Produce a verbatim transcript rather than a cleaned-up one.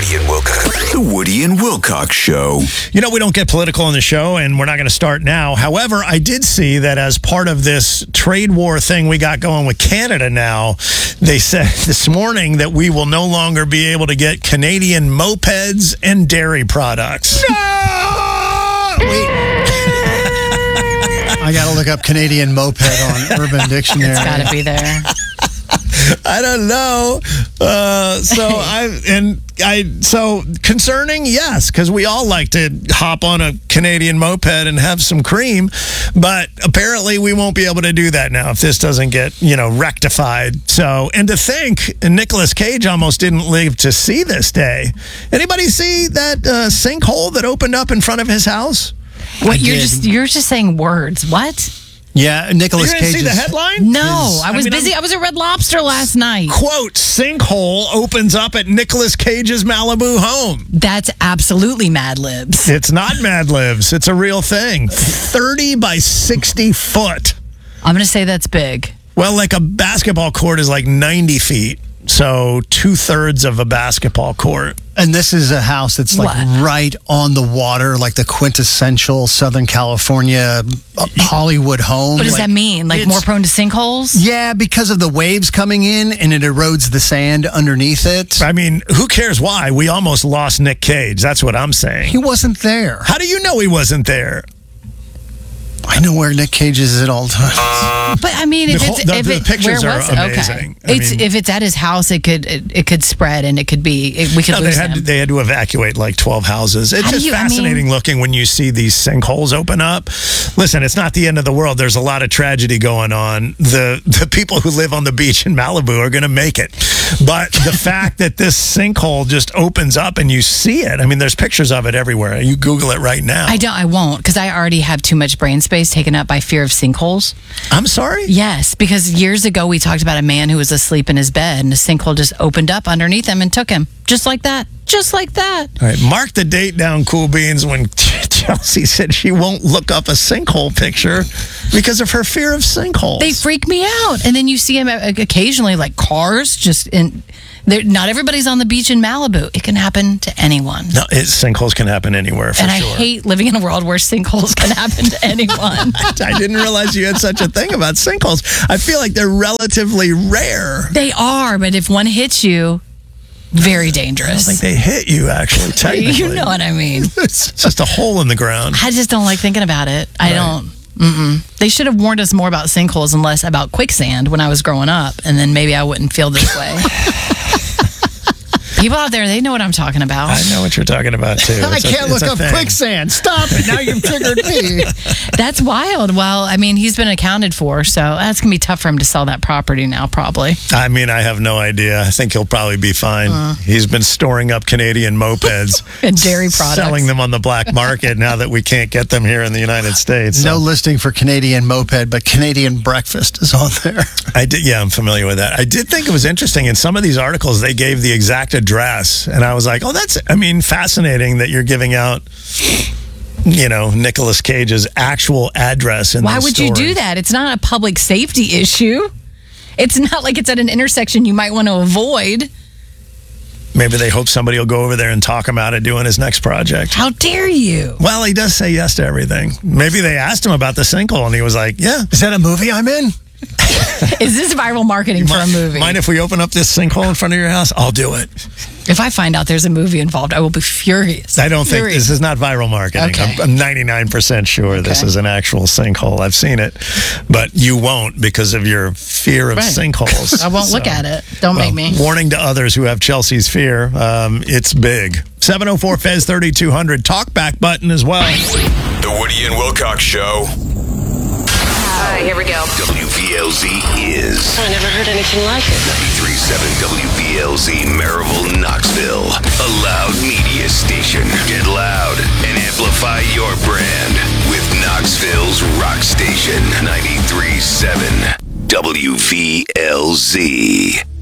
Woody and Wilcox. The Woody and Wilcox Show. You know, we don't get political on the show, and we're not going to start now. However, I did see that as part of this trade war thing we got going with Canada now, they said this morning that we will no longer be able to get Canadian mopeds and dairy products. No! Wait. I got to look up Canadian moped on Urban Dictionary. It's got to be there. I don't know. Uh, so I and I so concerning, yes, because we all like to hop on a Canadian moped and have some cream, but apparently we won't be able to do that now if this doesn't get you know rectified. So and to think Nicolas Cage almost didn't live to see this day. Anybody see that uh, sinkhole that opened up in front of his house? What I you're did. just you're just saying words. What? Yeah, Nicolas You didn't Cage. see the is- headline? No, I was I mean, busy. I'm- I was at Red Lobster last night. Quote, sinkhole opens up at Nicolas Cage's Malibu home. That's absolutely Mad Libs. It's not Mad Libs. It's a real thing. thirty by sixty foot. I'm going to say that's big. Well, like a basketball court is like ninety feet. So two-thirds of a basketball court. And this is a house that's like What? right on the water, like the quintessential Southern California uh, Hollywood home. What does Like, that mean? Like it's- more prone to sinkholes? Yeah, because of the waves coming in and it erodes the sand underneath it. I mean, who cares why? We almost lost Nick Cage. That's what I'm saying. He wasn't there. How do you know he wasn't there? I know where Nick Cage is at all times. But I mean, if The it's whole- the- if the it, pictures where are was it? amazing. I Okay. It's mean- if it's at his house, it could it, it could spread and it could be it, we could No, they lose had to, him. they had to evacuate like twelve houses. It's How do just you- I fascinating mean- looking when you see these sinkholes open up. Listen, it's not the end of the world. There's a lot of tragedy going on. The the people who live on the beach in Malibu are going to make it. But the fact that this sinkhole just opens up and you see it, I mean, there's pictures of it everywhere. You Google it right now. I don't. I won't because I already have too much brain space taken up by fear of sinkholes. I'm sorry? Yes, because years ago we talked about a man who was asleep in his bed and a sinkhole just opened up underneath him and took him. Just like that. Just like that. All right, mark the date down, Cool Beans, when Chelsea said she won't look up a sinkhole picture because of her fear of sinkholes. They freak me out. And then you see them occasionally, like cars, just in. they're- Not everybody's on the beach in Malibu. It can happen to anyone. No, it, sinkholes can happen anywhere, for and I sure. hate living in a world where sinkholes can happen to anyone. I didn't realize you had such a thing about sinkholes. I feel like they're relatively rare. They are, but if one hits you, very I dangerous. think they hit you, actually, technically. You know what I mean. It's just a hole in the ground. I just don't like thinking about it. I Right. don't. Mm-mm. They should have warned us more about sinkholes and less about quicksand when I was growing up, and then maybe I wouldn't feel this way. People out there, they know what I'm talking about. I know what you're talking about, too. I It's a- can't it's look a up thing. quicksand. Stop it. Now you've triggered me. That's wild. Well, I mean, he's been accounted for, so that's going to be tough for him to sell that property now, probably. I mean, I have no idea. I think he'll probably be fine. Uh. He's been storing up Canadian mopeds. And dairy products. Selling them on the black market now that we can't get them here in the United States. So No listing for Canadian moped, but Canadian breakfast is on there. I did, yeah, I'm familiar with that. I did think it was interesting in some of these articles they gave the exact address, and I was like, oh, that's, I mean, fascinating that you're giving out, you know, Nicolas Cage's actual address. In Why these would you do stories. that? It's not a public safety issue. It's not like it's at an intersection you might want to avoid. Maybe they hope somebody will go over there and talk him out of doing his next project. How dare you? Well, he does say yes to everything. Maybe they asked him about the sinkhole, and he was like, yeah. Is that a movie I'm in? Is this viral marketing for a movie? Mind if we open up this sinkhole in front of your house? I'll do it. If I find out there's a movie involved, I will be furious. I don't think Furious. this is not viral marketing. Okay. I'm, I'm ninety-nine percent sure this Okay. is an actual sinkhole. I've seen it, but you won't because of your fear of Right. sinkholes. I won't look So, at it. Don't well, make me. Warning to others who have Chelsea's fear, um, it's big. seven oh four F E Z thirty-two hundred. Talkback button as well. The Woody and Wilcox Show. All right, here we go. W V L Z is I never heard anything like it. ninety-three point seven W V L Z Maryville, Knoxville. A loud media station. Get loud and amplify your brand with Knoxville's rock station. ninety-three point seven W V L Z.